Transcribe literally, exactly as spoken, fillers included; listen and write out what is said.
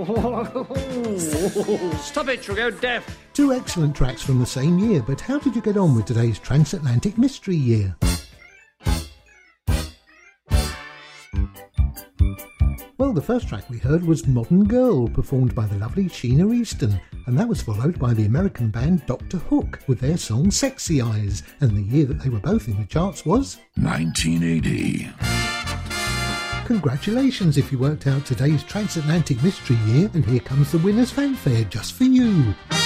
Stop it, you'll go deaf. Two excellent tracks from the same year, but how did you get on with today's Transatlantic Mystery Year? Well, the first track we heard was Modern Girl, performed by the lovely Sheena Easton, and that was followed by the American band Doctor Hook with their song Sexy Eyes, and the year that they were both in the charts was nineteen eighty. Congratulations if you worked out today's Transatlantic Mystery Year, and here comes the winner's fanfare just for you.